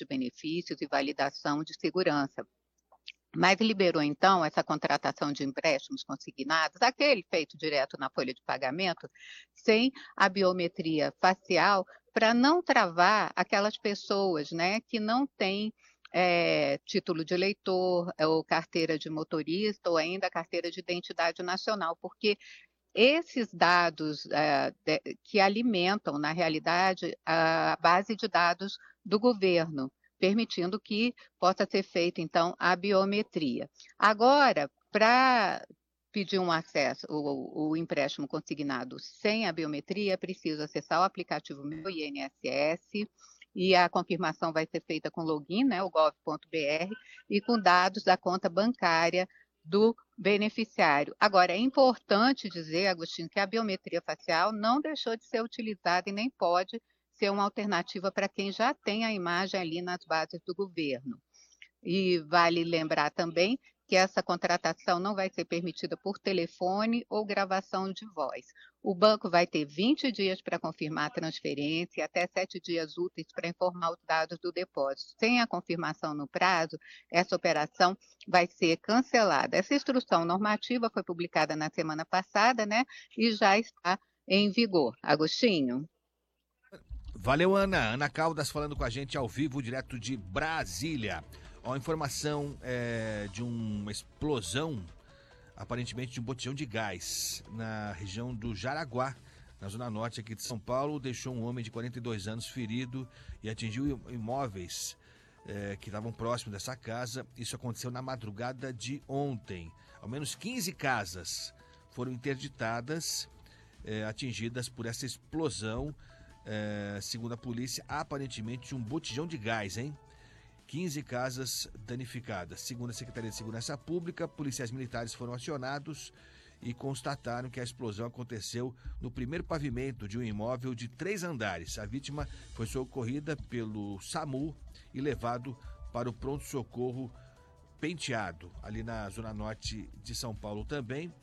de benefícios e validação de segurança. Mas liberou então essa contratação de empréstimos consignados, aquele feito direto na folha de pagamento, sem a biometria facial, para não travar aquelas pessoas, né, que não têm, título de eleitor, ou carteira de motorista, ou ainda carteira de identidade nacional, porque esses dados, que alimentam, na realidade, a base de dados do governo, permitindo que possa ser feita, então, a biometria. Agora, para pedir um acesso, o empréstimo consignado sem a biometria, é preciso acessar o aplicativo Meu INSS, e a confirmação vai ser feita com login, né, o gov.br, e com dados da conta bancária do beneficiário. Agora, é importante dizer, Agostinho, que a biometria facial não deixou de ser utilizada e nem pode ser uma alternativa para quem já tem a imagem ali nas bases do governo. E vale lembrar também que essa contratação não vai ser permitida por telefone ou gravação de voz. O banco vai ter 20 dias para confirmar a transferência e até 7 dias úteis para informar os dados do depósito. Sem a confirmação no prazo, essa operação vai ser cancelada. Essa instrução normativa foi publicada na semana passada, né, e já está em vigor. Agostinho? Valeu, Ana. Ana Caldas falando com a gente ao vivo, direto de Brasília. Ó, informação de uma explosão, aparentemente de um botijão de gás, na região do Jaraguá, na zona norte aqui de São Paulo, deixou um homem de 42 anos ferido e atingiu imóveis que estavam próximos dessa casa. Isso aconteceu na madrugada de ontem. Ao menos 15 casas foram interditadas, atingidas por essa explosão. Segundo a polícia, aparentemente um botijão de gás, hein? 15 casas danificadas. Segundo a Secretaria de Segurança Pública, policiais militares foram acionados e constataram que a explosão aconteceu no primeiro pavimento de um imóvel de 3 andares. A vítima foi socorrida pelo SAMU e levado para o pronto-socorro Penteado, ali na zona norte de São Paulo também.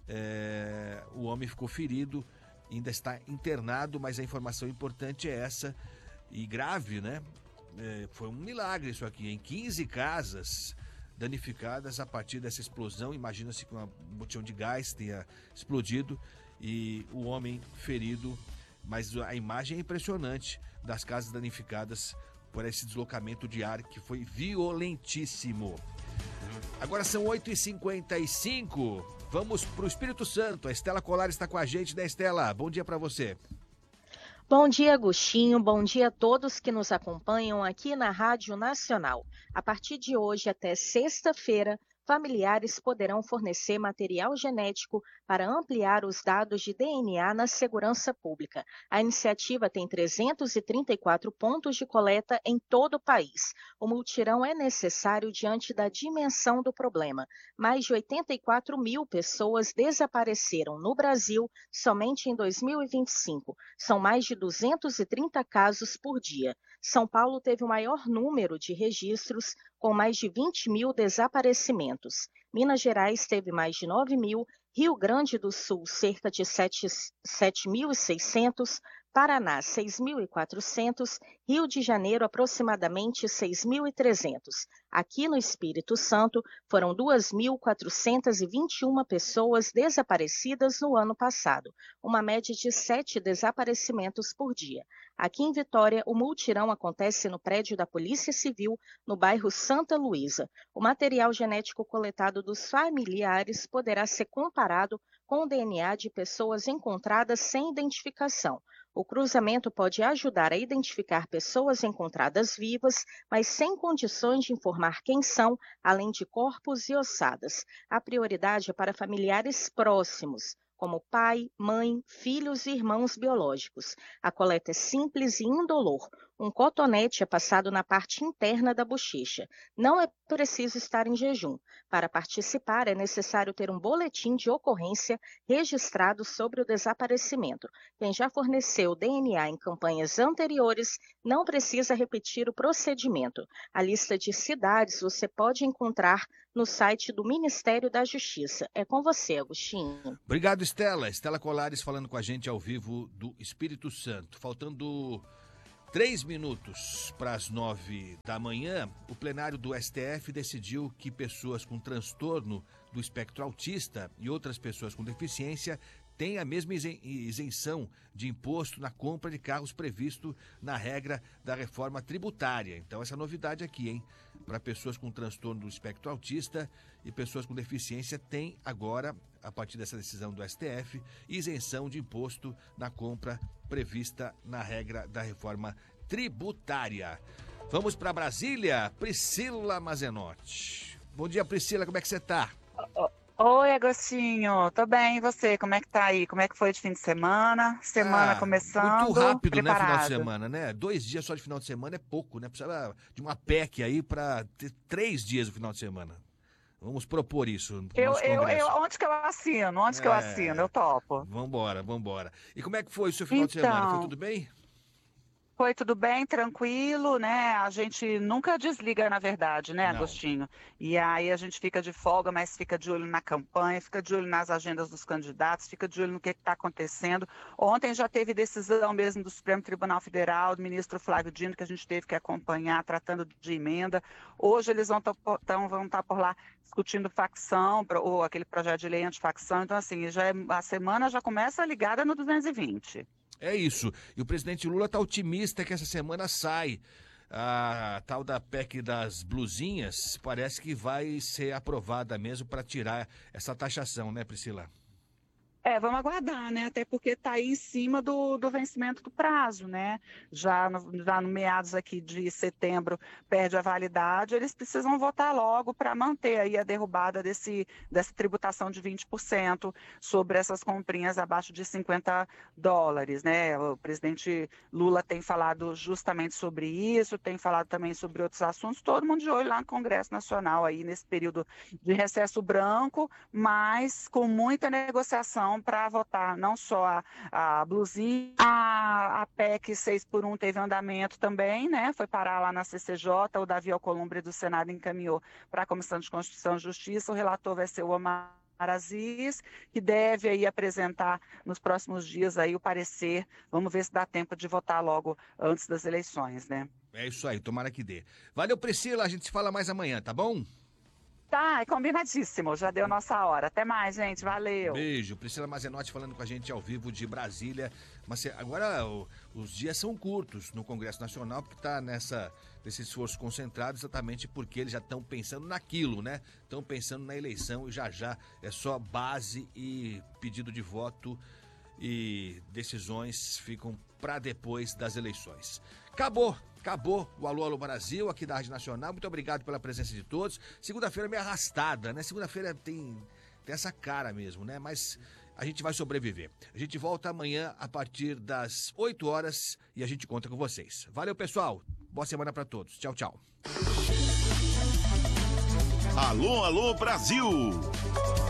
O homem ficou ferido, ainda está internado, mas a informação importante é essa, e grave, né? Foi um milagre isso aqui, em 15 casas danificadas a partir dessa explosão. Imagina-se que um botijão de gás tenha explodido e o homem ferido, mas a imagem é impressionante das casas danificadas por esse deslocamento de ar que foi violentíssimo. Agora são 8h55, vamos para o Espírito Santo. A Estela Colar está com a gente, né, Estela? Bom dia para você. Bom dia, Agostinho. Bom dia a todos que nos acompanham aqui na Rádio Nacional. A partir de hoje até sexta-feira, familiares poderão fornecer material genético para ampliar os dados de DNA na segurança pública. A iniciativa tem 334 pontos de coleta em todo o país. O mutirão é necessário diante da dimensão do problema. Mais de 84 mil pessoas desapareceram no Brasil somente em 2025. São mais de 230 casos por dia. São Paulo teve o maior número de registros, com mais de 20 mil desaparecimentos. Minas Gerais teve mais de 9 mil, Rio Grande do Sul cerca de 7.600, Paraná 6.400, Rio de Janeiro aproximadamente 6.300. Aqui no Espírito Santo foram 2.421 pessoas desaparecidas no ano passado, uma média de 7 desaparecimentos por dia. Aqui em Vitória, o mutirão acontece no prédio da Polícia Civil, no bairro Santa Luísa. O material genético coletado dos familiares poderá ser comparado com o DNA de pessoas encontradas sem identificação. O cruzamento pode ajudar a identificar pessoas encontradas vivas, mas sem condições de informar quem são, além de corpos e ossadas. A prioridade é para familiares próximos, como pai, mãe, filhos e irmãos biológicos. A coleta é simples e indolor. Um cotonete é passado na parte interna da bochecha. Não é preciso estar em jejum. Para participar, é necessário ter um boletim de ocorrência registrado sobre o desaparecimento. Quem já forneceu DNA em campanhas anteriores não precisa repetir o procedimento. A lista de cidades você pode encontrar no site do Ministério da Justiça. É com você, Agostinho. Obrigado, Estela. Estela Colares falando com a gente ao vivo do Espírito Santo. Faltando 3 minutos para as 9 da manhã, o plenário do STF decidiu que pessoas com transtorno do espectro autista e outras pessoas com deficiência têm a mesma isenção de imposto na compra de carros previsto na regra da reforma tributária. Então, essa novidade aqui, hein? Para pessoas com transtorno do espectro autista e pessoas com deficiência tem agora, a partir dessa decisão do STF, isenção de imposto na compra prevista na regra da reforma tributária. Vamos para Brasília, Priscila Mazenotti. Bom dia, Priscila, como é que você está? Oi, Agostinho, tô bem, e você? Como é que tá aí? Como é que foi de fim de semana? Semana começando, muito rápido, preparado. né, final de semana, né? 2 dias só de final de semana é pouco, né? Precisa de uma PEC aí para ter 3 dias no final de semana. Vamos propor isso no nosso Congresso. Onde que eu assino? Que eu assino? Eu topo. Vambora. E como é que foi o seu final de semana? Foi tudo bem? Foi tudo bem, tranquilo, né? A gente nunca desliga, na verdade, né, Não. Agostinho? E aí a gente fica de folga, mas fica de olho na campanha, fica de olho nas agendas dos candidatos, fica de olho no que está acontecendo. Ontem já teve decisão mesmo do Supremo Tribunal Federal, do ministro Flávio Dino, que a gente teve que acompanhar, tratando de emenda. Hoje eles vão estar por lá discutindo facção, ou aquele projeto de lei antifacção. Então, assim, a semana já começa ligada no 220. É isso. E o presidente Lula está otimista que essa semana sai a tal da PEC das blusinhas. Parece que vai ser aprovada mesmo para tirar essa taxação, né, Priscila? Vamos aguardar, né? Até porque está aí em cima do vencimento do prazo, né? Já no meados aqui de setembro perde a validade, eles precisam votar logo para manter aí a derrubada dessa tributação de 20% sobre essas comprinhas abaixo de $50, né? O presidente Lula tem falado justamente sobre isso, tem falado também sobre outros assuntos, todo mundo de olho lá no Congresso Nacional aí nesse período de recesso branco, mas com muita negociação para votar não só a blusinha, a PEC 6x1 teve andamento também, né? Foi parar lá na CCJ, o Davi Alcolumbre do Senado encaminhou para a Comissão de Constituição e Justiça, o relator vai ser o Omar Aziz, que deve aí apresentar nos próximos dias aí o parecer. Vamos ver se dá tempo de votar logo antes das eleições, né? É isso aí, tomara que dê. Valeu, Priscila, a gente se fala mais amanhã, tá bom? Tá, é combinadíssimo, já deu nossa hora. Até mais, gente, valeu. Beijo, Priscila Mazenotti falando com a gente ao vivo de Brasília. Mas agora os dias são curtos no Congresso Nacional, porque está nesse esforço concentrado exatamente porque eles já estão pensando naquilo, né? Estão pensando na eleição e já é só base e pedido de voto e decisões ficam para depois das eleições. Acabou o Alô, Alô Brasil, aqui da Rádio Nacional. Muito obrigado pela presença de todos. Segunda-feira é meio arrastada, né? Segunda-feira tem essa cara mesmo, né? Mas a gente vai sobreviver. A gente volta amanhã a partir das 8 horas e a gente conta com vocês. Valeu, pessoal. Boa semana para todos. Tchau, tchau. Alô, Alô Brasil!